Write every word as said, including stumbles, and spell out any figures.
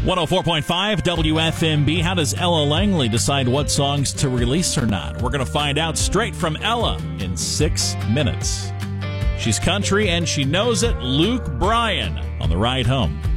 one oh four point five W F M B. How does Ella Langley decide what songs to release or not? We're going to find out straight from Ella in six minutes. She's country and she knows it. Luke Bryan on the ride home.